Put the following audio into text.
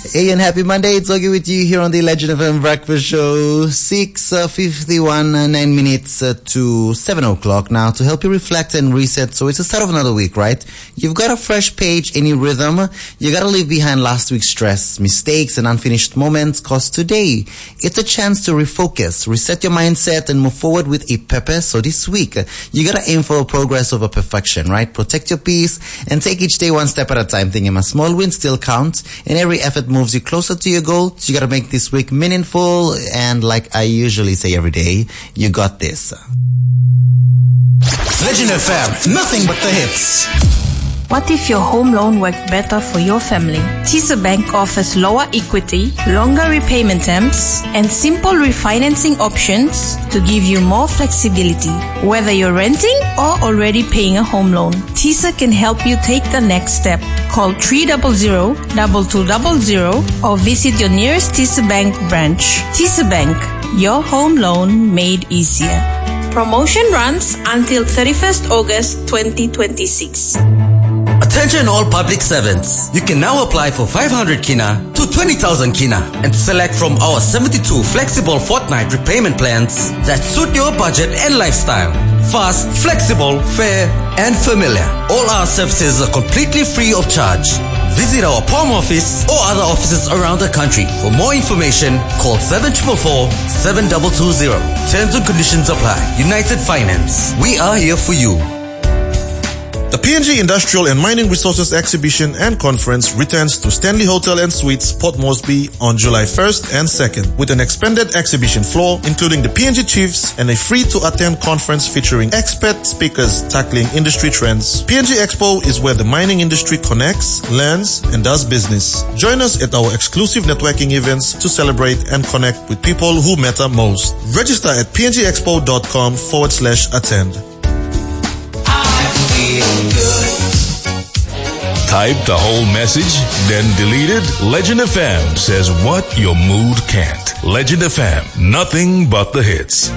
Hey, and happy Monday. It's Augie with you here on the Legend FM Breakfast Show. 6:51, 9 minutes to 7 o'clock now to help you reflect and reset. So it's the start of another week, right? You've got a fresh page, any rhythm. You gotta leave behind last week's stress, mistakes, and unfinished moments, cause today it's a chance to refocus, reset your mindset, and move forward with a purpose. So this week, you gotta aim for progress over perfection, right? Protect your peace and take each day one step at a time. Thinking a small win still counts, and every effort moves you closer to your goal. So you gotta make this week meaningful, and like I usually say every day, you got this. Legend FM, nothing but the hits. What if your home loan worked better for your family? TISA Bank offers lower equity, longer repayment terms, and simple refinancing options to give you more flexibility. Whether you're renting or already paying a home loan, TISA can help you take the next step. Call 300-2200 or visit your nearest TISA Bank branch. TISA Bank, your home loan made easier. Promotion runs until 31st August 2026. Attention all public servants. You can now apply for 500 kina to 20,000 kina and select from our 72 flexible fortnight repayment plans that suit your budget and lifestyle. Fast, flexible, fair, and familiar. All our services are completely free of charge. Visit our POM office or other offices around the country. For more information, call 744-7220. Terms and conditions apply. United Finance. We are here for you. The PNG Industrial and Mining Resources Exhibition and Conference returns to Stanley Hotel and Suites, Port Moresby on July 1st and 2nd with an expanded exhibition floor including the PNG Chiefs and a free-to-attend conference featuring expert speakers tackling industry trends. PNG Expo is where the mining industry connects, learns, and does business. Join us at our exclusive networking events to celebrate and connect with people who matter most. Register at pngexpo.com/attend. Type the whole message, then delete it. Legend FM says what your mood can't. Legend FM, nothing but the hits.